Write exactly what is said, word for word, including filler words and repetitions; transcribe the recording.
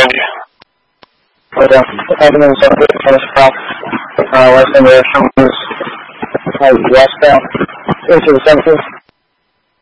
behind you. But uh, everything's okay for us, pal. Uh, last time we were from was uh, westbound into the cemetery.